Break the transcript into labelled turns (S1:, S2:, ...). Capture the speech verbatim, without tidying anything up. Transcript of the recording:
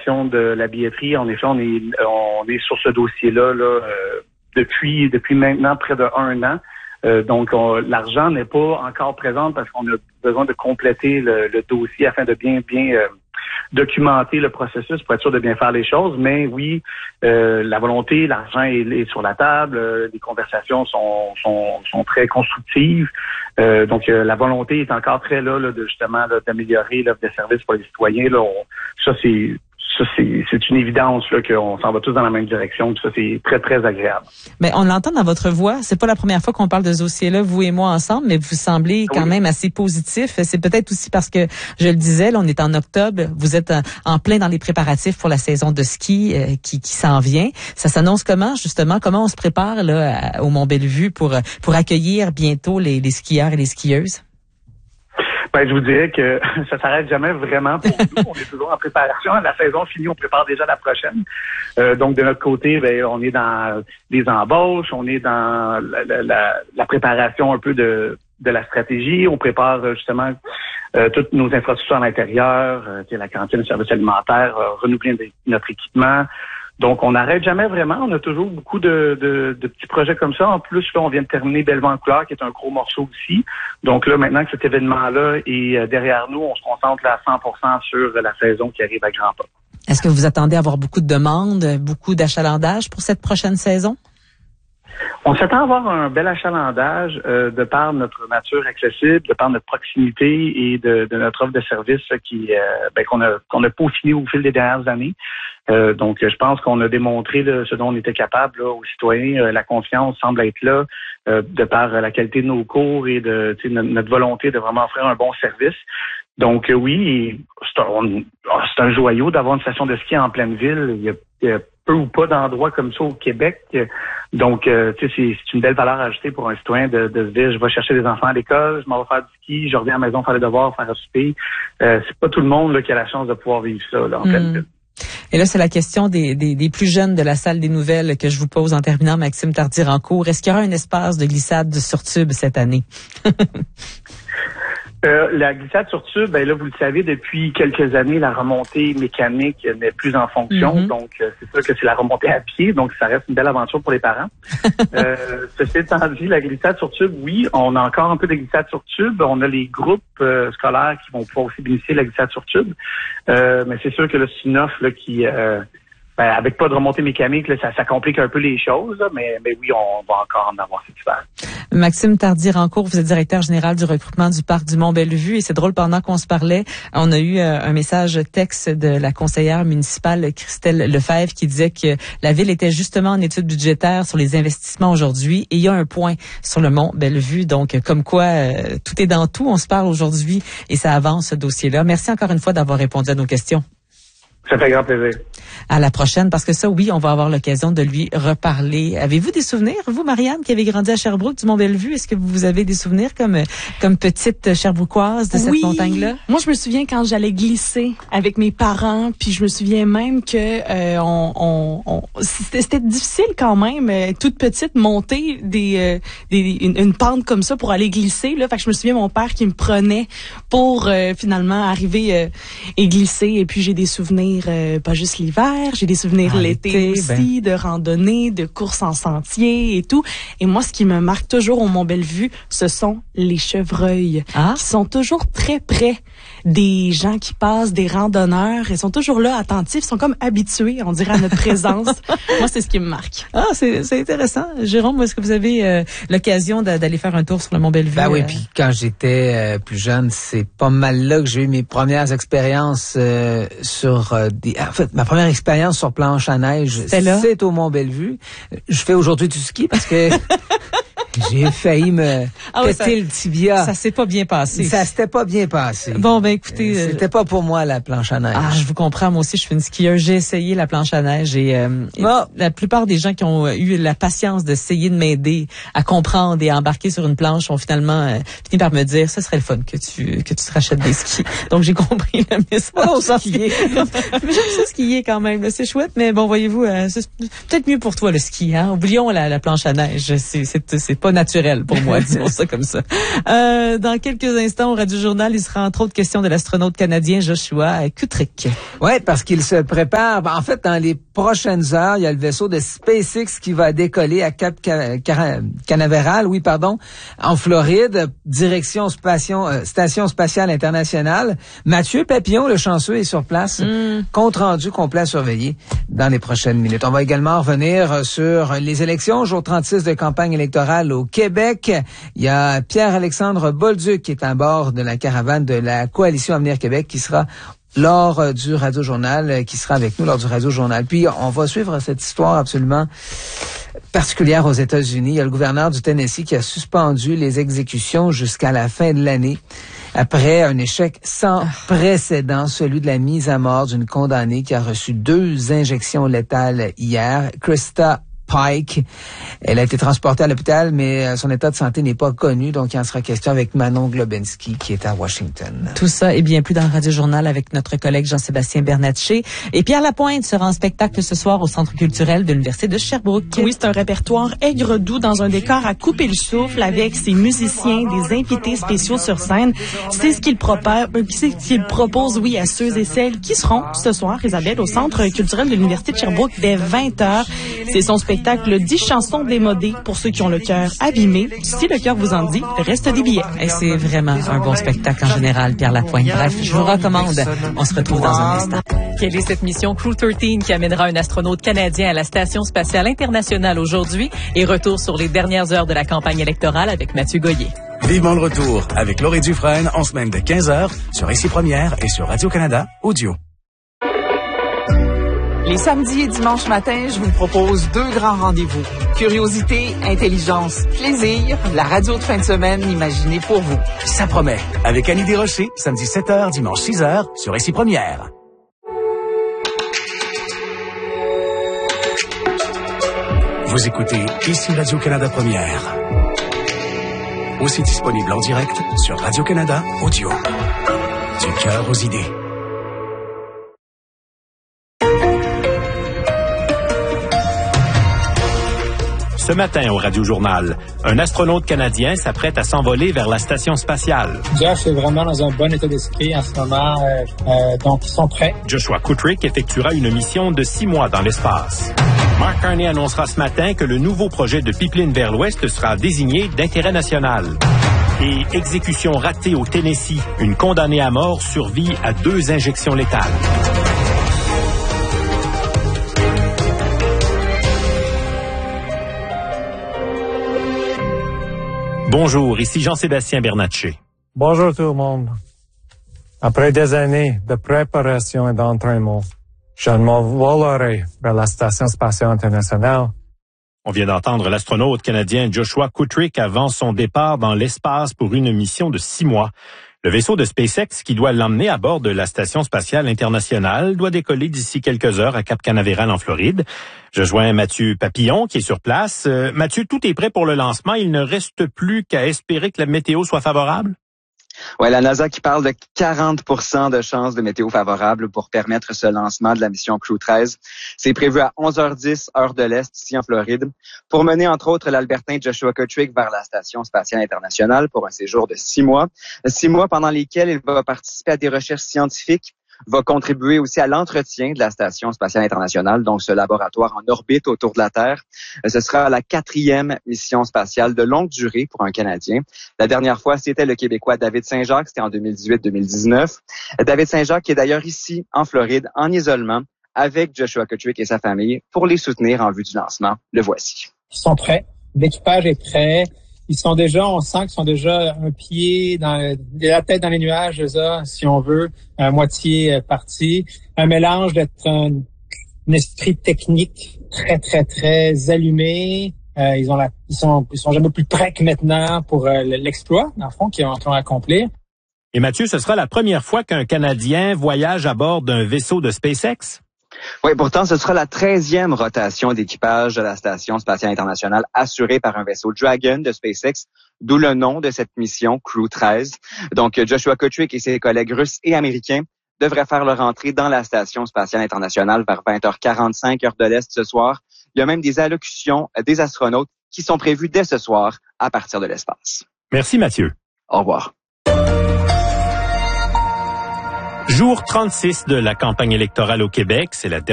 S1: l'augmentation de la billetterie. En effet, on est on est sur ce dossier-là là, euh, depuis depuis maintenant près de un an. Euh, donc, on, l'argent n'est pas encore présent parce qu'on a besoin de compléter le, le dossier afin de bien bien euh, documenter le processus pour être sûr de bien faire les choses. Mais oui, euh, la volonté, l'argent est, est sur la table. Euh, les conversations sont sont, sont très constructives. Euh, donc, euh, la volonté est encore très là, là de justement là, d'améliorer l'offre de services pour les citoyens. Là, on, ça c'est Ça, c'est, c'est une évidence là, qu'on s'en va tous dans la même direction. Tout ça, c'est très, très agréable.
S2: Mais on l'entend dans votre voix. C'est pas la première fois qu'on parle de ce dossier-là, vous et moi ensemble, mais vous semblez quand oui. même assez positif. C'est peut-être aussi parce que, je le disais, là, on est en octobre. Vous êtes en, en plein dans les préparatifs pour la saison de ski euh, qui, qui s'en vient. Ça s'annonce comment, justement? Comment on se prépare là, à, au Mont-Bellevue pour, pour accueillir bientôt les, les skieurs et les skieuses?
S1: Ben, je vous dirais que ça s'arrête jamais vraiment pour nous. On est toujours en préparation. La saison finie, on prépare déjà la prochaine. Euh, donc, de notre côté, ben, on est dans les embauches, on est dans la, la, la préparation un peu de, de la stratégie. On prépare justement euh, toutes nos infrastructures à l'intérieur, euh, la cantine, le service alimentaire, euh, renouveler notre équipement. Donc, on n'arrête jamais vraiment. On a toujours beaucoup de, de, de petits projets comme ça. En plus, là, on vient de terminer Bellevue en couleur, qui est un gros morceau aussi. Donc là, maintenant que cet événement-là est derrière nous, on se concentre là, à cent pour cent sur la saison qui arrive à grands pas.
S2: Est-ce que vous attendez à avoir beaucoup de demandes, beaucoup d'achalandage pour cette prochaine saison?
S1: On s'attend à avoir un bel achalandage euh, de par notre nature accessible, de par notre proximité et de, de notre offre de service qui euh, ben, qu'on a qu'on a peaufiné au fil des dernières années. Euh, donc, je pense qu'on a démontré là, ce dont on était capable là, aux citoyens. Euh, la confiance semble être là euh, de par la qualité de nos cours et de notre, notre volonté de vraiment offrir un bon service. Donc, euh, oui, c'est un, c'est un joyau d'avoir une station de ski en pleine ville. Il y a, il y a peu ou pas d'endroits comme ça au Québec. Donc, euh, tu sais, c'est, c'est une belle valeur ajoutée pour un citoyen de, de se dire, je vais chercher des enfants à l'école, je m'en vais faire du ski, je reviens à la maison faire les devoirs, faire un souper. Euh, c'est pas tout le monde là, qui a la chance de pouvoir vivre ça là, en mmh. pleine ville.
S2: Et là, c'est la question des, des, des plus jeunes de la salle des nouvelles que je vous pose en terminant, Maxime Tardy-Rancourt. Est-ce qu'il y aura un espace de glissade sur tube cette année?
S1: Euh, la glissade sur tube, ben là, vous le savez, depuis quelques années, la remontée mécanique n'est plus en fonction. Mm-hmm. Donc, euh, c'est sûr que c'est la remontée à pied, donc ça reste une belle aventure pour les parents. euh, ceci étant dit, la glissade sur tube, oui, on a encore un peu de glissade sur tube. On a les groupes euh, scolaires qui vont pouvoir aussi bénéficier de la glissade sur tube. Euh, mais c'est sûr que là, c'est une offre là, qui... Euh, Ben, avec pas de remontée mécanique, là, ça, ça complique un peu les choses, là, mais, mais oui, on va encore en avoir cet hiver.
S2: Maxime Tardy-Rancourt, vous êtes directeur général du recrutement du parc du Mont-Bellevue, et c'est drôle, pendant qu'on se parlait, on a eu euh, un message texte de la conseillère municipale Christelle Lefebvre qui disait que la ville était justement en étude budgétaire sur les investissements aujourd'hui, et il y a un point sur le Mont-Bellevue, donc comme quoi euh, tout est dans tout. On se parle aujourd'hui et ça avance, ce dossier-là. Merci encore une fois d'avoir répondu à nos questions.
S1: Ça fait grand plaisir.
S2: À la prochaine, parce que ça, oui, on va avoir l'occasion de lui reparler. Avez-vous des souvenirs, vous, Marianne, qui avez grandi à Sherbrooke, du Mont-Bellevue? Est-ce que vous avez des souvenirs comme comme petite Sherbrookoise de cette
S3: oui.
S2: montagne-là?
S3: Moi, je me souviens quand j'allais glisser avec mes parents, puis je me souviens même que euh, on, on, on c'était, c'était difficile quand même, euh, toute petite, monter des, euh, des une, une pente comme ça pour aller glisser. Là, fait que je me souviens mon père qui me prenait pour euh, finalement arriver euh, et glisser. Et puis j'ai des souvenirs. Euh, pas juste l'hiver, j'ai des souvenirs ah, l'été, l'été aussi, ben. de randonnées, de courses en sentier et tout. Et moi, ce qui me marque toujours au Mont-Bellevue, ce sont les chevreuils ah. qui sont toujours très près des gens qui passent, des randonneurs. Ils sont toujours là, attentifs, ils sont comme habitués, on dirait, à notre présence. Moi, c'est ce qui me marque.
S2: Ah, c'est, c'est intéressant. Jérôme, est-ce que vous avez euh, l'occasion de, d'aller faire un tour sur le Mont-Bellevue?
S4: Ben oui,
S2: euh...
S4: puis quand j'étais euh, plus jeune, c'est pas mal là que j'ai eu mes premières expériences euh, sur... Euh, des... En fait, ma première expérience sur planche à neige, c'est, c'est au Mont-Bellevue. Je fais aujourd'hui du ski parce que... J'ai failli me ah oui, péter ça, le tibia.
S2: Ça s'est pas bien passé.
S4: Ça s'était pas bien passé.
S2: Bon, ben écoutez...
S4: Euh, c'était pas pour moi, la planche à neige.
S2: Ah, je vous comprends. Moi aussi, je suis une skieuse. J'ai essayé la planche à neige et, euh, et oh. la plupart des gens qui ont eu la patience d'essayer de m'aider à comprendre et à embarquer sur une planche ont finalement euh, fini par me dire, ce serait le fun que tu que tu te rachètes des skis. Donc, j'ai compris le message.
S4: Oh, skier.
S2: Mais j'aime ça skier quand même. Là. C'est chouette, mais bon, voyez-vous, euh, c'est peut-être mieux pour toi, le ski. Hein? Oublions la, la planche à neige. C'est, c'est, c'est pas pas naturel pour moi, disons ça comme ça. Euh, dans quelques instants, au Radio Journal, il sera entre autres question de l'astronaute canadien Joshua Kutrick.
S4: Ouais, parce qu'il se prépare. En fait, dans les prochaines heures, il y a le vaisseau de SpaceX qui va décoller à Cap Canaveral, oui, pardon, en Floride, direction station, euh, station spatiale internationale. Mathieu Papillon, le chanceux, est sur place. Mm. Compte rendu complet à surveiller dans les prochaines minutes. On va également revenir sur les élections, jour trente-six de campagne électorale au Québec. Il y a Pierre-Alexandre Bolduc qui est à bord de la caravane de la Coalition Avenir Québec qui sera lors du Radio Journal, qui sera avec nous lors du Radio Journal. Puis, on va suivre cette histoire absolument particulière aux États-Unis. Il y a le gouverneur du Tennessee qui a suspendu les exécutions jusqu'à la fin de l'année après un échec sans précédent, celui de la mise à mort d'une condamnée qui a reçu deux injections létales hier, Krista Pike. Elle a été transportée à l'hôpital, mais son état de santé n'est pas connu, donc il en sera question avec Manon Globensky, qui est à Washington.
S2: Tout ça et bien plus dans le Radio Journal avec notre collègue Jean-Sébastien Bernatchez. Et Pierre Lapointe sera en spectacle ce soir au Centre culturel de l'Université de Sherbrooke.
S3: Oui, c'est un répertoire aigre-doux dans un décor à couper le souffle avec ses musiciens, des invités spéciaux sur scène. C'est ce qu'il propose, c'est ce qu'il propose, oui, à ceux et celles qui seront ce soir, Isabelle, au Centre culturel de l'Université de Sherbrooke dès vingt heures. C'est son spectacle dix chansons démodées pour ceux qui ont le cœur abîmé. Si le cœur vous en dit, reste des billets.
S2: Et c'est vraiment un bon spectacle en général, Pierre Lapointe. Bref, je vous recommande. On se retrouve dans un instant. Quelle est cette mission Crew treize qui amènera un astronaute canadien à la Station spatiale internationale aujourd'hui? Et retour sur les dernières heures de la campagne électorale avec Mathieu Goyer.
S5: Vivement le retour avec Laurie Dufresne en semaine de quinze heures sur Ici Première et sur Radio-Canada Audio.
S6: Les samedis et dimanches matins, je vous propose deux grands rendez-vous. Curiosité, intelligence, plaisir, la radio de fin de semaine imaginée pour vous.
S5: Ça promet. Avec Annie Desrochers, samedi sept heures, dimanche six heures, sur Ici Première. Vous écoutez Ici Radio-Canada Première. Aussi disponible en direct sur Radio-Canada Audio. Du cœur aux idées.
S7: Ce matin au Radio Journal, un astronaute canadien s'apprête à s'envoler vers la station spatiale.
S8: Josh est vraiment dans un bon état d'esprit en ce moment, euh, euh, donc ils sont prêts.
S7: Joshua Kutrick effectuera une mission de six mois dans l'espace. Mark Carney annoncera ce matin que le nouveau projet de pipeline vers l'Ouest sera désigné d'intérêt national. Et exécution ratée au Tennessee, une condamnée à mort survit à deux injections létales. Bonjour, ici Jean-Sébastien Bernatchez.
S9: Bonjour tout le monde. Après des années de préparation et d'entraînement, je m'envolerai vers la Station spatiale internationale.
S7: On vient d'entendre l'astronaute canadien Joshua Kutrick avant son départ dans l'espace pour une mission de six mois. Le vaisseau de SpaceX qui doit l'emmener à bord de la Station spatiale internationale doit décoller d'ici quelques heures à Cap Canaveral en Floride. Je joins Mathieu Papillon qui est sur place. Euh, Mathieu, tout est prêt pour le lancement. Il ne reste plus qu'à espérer que la météo soit favorable?
S10: Ouais, la NASA qui parle de quarante pour cent de chances de météo favorable pour permettre ce lancement de la mission Crew treize. C'est prévu à onze heures dix, heure de l'Est, ici en Floride, pour mener entre autres l'Albertain Joshua Kutrick vers la Station spatiale internationale pour un séjour de six mois. Six mois pendant lesquels il va participer à des recherches scientifiques, va contribuer aussi à l'entretien de la Station spatiale internationale, donc ce laboratoire en orbite autour de la Terre. Ce sera la quatrième mission spatiale de longue durée pour un Canadien. La dernière fois, c'était le Québécois David Saint-Jacques, c'était en deux mille dix-huit deux mille dix-neuf. David Saint-Jacques qui est d'ailleurs ici, en Floride, en isolement, avec Joshua Kutrick et sa famille, pour les soutenir en vue du lancement. Le voici.
S8: Ils sont prêts. L'équipage est prêt. Ils sont déjà, on sent qu'ils sont déjà un pied dans la tête dans les nuages, ça, si on veut, à moitié parti. Un mélange d'être un, un esprit technique très, très, très allumé. Euh, ils ont la, ils sont, ils sont jamais plus prêts que maintenant pour euh, l'exploit, dans le fond, qu'ils ont, qu'ils ont accompli.
S7: Et Mathieu, ce sera la première fois qu'un Canadien voyage à bord d'un vaisseau de SpaceX?
S10: Oui, pourtant, ce sera la treizième rotation d'équipage de la Station spatiale internationale assurée par un vaisseau Dragon de SpaceX, d'où le nom de cette mission, Crew treize. Donc, Joshua Kutrick et ses collègues russes et américains devraient faire leur entrée dans la Station spatiale internationale vers vingt heures quarante-cinq, heure de l'Est ce soir. Il y a même des allocutions des astronautes qui sont prévues dès ce soir à partir de l'espace.
S7: Merci Mathieu.
S10: Au revoir.
S7: Jour trente-six de la campagne électorale au Québec, c'est la